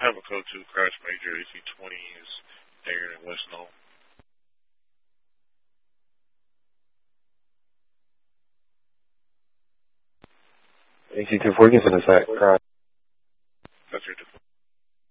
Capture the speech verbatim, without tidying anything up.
have a code two crash major. A C twenty is there in West Knoll. A C two four, give us that crash.